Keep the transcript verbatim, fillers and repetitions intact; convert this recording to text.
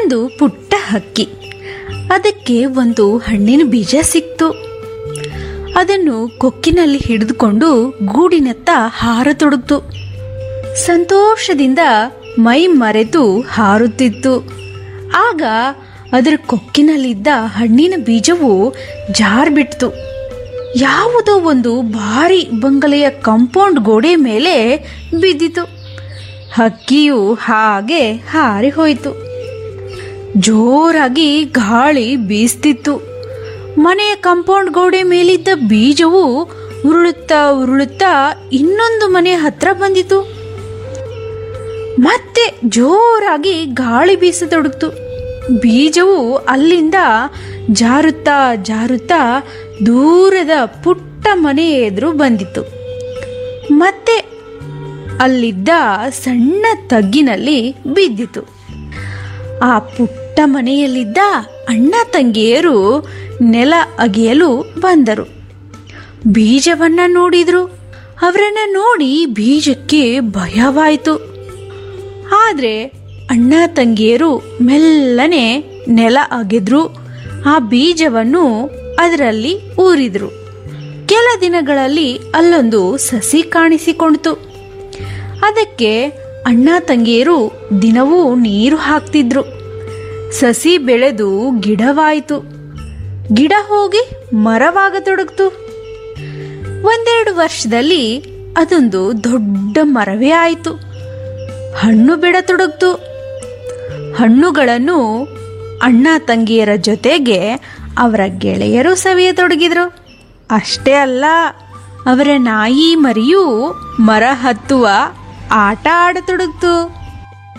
ಒಂದು ಪುಟ್ಟ ಹಕ್ಕಿ. ಅದಕ್ಕೆ ಒಂದು ಹಣ್ಣಿನ ಬೀಜ ಸಿಕ್ತು. ಅದನ್ನು ಕೊಕ್ಕಿನಲ್ಲಿ ಹಿಡಿದುಕೊಂಡು ಗೂಡಿನತ್ತ ಹಾರತೊಡಗಿತು. ಸಂತೋಷದಿಂದ ಮೈ ಮರೆತು ಹಾರುತ್ತಿತ್ತು. ಆಗ ಅದರ ಕೊಕ್ಕಿನಲ್ಲಿದ್ದ ಹಣ್ಣಿನ ಬೀಜವು ಜಾರ್ಬಿಡ್ತು. ಯಾವುದೋ ಒಂದು ಭಾರಿ ಬಂಗಲೆಯ ಕಾಂಪೌಂಡ್ ಗೋಡೆ ಮೇಲೆ ಬಿದ್ದಿತು. ಹಕ್ಕಿಯು ಹಾಗೆ ಹಾರಿ ಹೋಯಿತು. ಜೋರಾಗಿ ಗಾಳಿ ಬೀಸ್ತಿತ್ತು. ಮನೆಯ ಕಾಂಪೌಂಡ್ ಗೋಡೆ ಮೇಲಿದ್ದ ಬೀಜವು ಉರುಳುತ್ತಾ ಉರುಳುತ್ತಾ ಇನ್ನೊಂದು ಮನೆ ಹತ್ರ ಬಂದಿತು. ಮತ್ತೆ ಜೋರಾಗಿ ಗಾಳಿ ಬೀಸತೊಡಗಿತು. ಬೀಜವು ಅಲ್ಲಿಂದ ಜಾರುತ್ತಾ ಜಾರುತ್ತಾ ದೂರದ ಪುಟ್ಟ ಮನೆ ಎದುರು ಬಂದಿತು. ಮತ್ತೆ ಅಲ್ಲಿದ್ದ ಸಣ್ಣ ತಗ್ಗಿನಲ್ಲಿ ಬಿದ್ದಿತು. ಆ ಪುಟ್ಟ ಮನೆಯಲ್ಲಿದ್ದ ಅಣ್ಣ ತಂಗಿಯರು ನೆಲ ಅಗೆಯಲು ಬಂದರು. ಬೀಜವನ್ನ ನೋಡಿದ್ರು. ಅವರನ್ನ ನೋಡಿ ಬೀಜಕ್ಕೆ ಭಯವಾಯಿತು. ಆದ್ರೆ ಅಣ್ಣ ತಂಗಿಯರು ಮೆಲ್ಲನೆ ನೆಲ ಅಗೆದ್ರು. ಆ ಬೀಜವನ್ನು ಅದರಲ್ಲಿ ಊರಿದ್ರು. ಕೆಲ ದಿನಗಳಲ್ಲಿ ಅಲ್ಲೊಂದು ಸಸಿ ಕಾಣಿಸಿಕೊಂಡಿತು. ಅದಕ್ಕೆ ಅಣ್ಣ ತಂಗಿಯರು ದಿನವೂ ನೀರು ಹಾಕ್ತಿದ್ರು. ಸಸಿ ಬೆಳೆದು ಗಿಡವಾಯಿತು. ಗಿಡ ಹೋಗಿ ಮರವಾಗತೊಡಗಿತು. ಒಂದೆರಡು ವರ್ಷದಲ್ಲಿ ಅದೊಂದು ದೊಡ್ಡ ಮರವೇ ಆಯಿತು. ಹಣ್ಣು ಬಿಡತೊಡಗಿತು. ಹಣ್ಣುಗಳನ್ನು ಅಣ್ಣ ತಂಗಿಯರ ಜೊತೆಗೆ ಅವರ ಗೆಳೆಯರು ಸವಿಯತೊಡಗಿದ್ರು. ಅಷ್ಟೇ ಅಲ್ಲ, ಅವರ ನಾಯಿ ಮರಿಯೂ ಮರ ಹತ್ತುವ ಆಟ ಆಡತೊಡಗಿತು.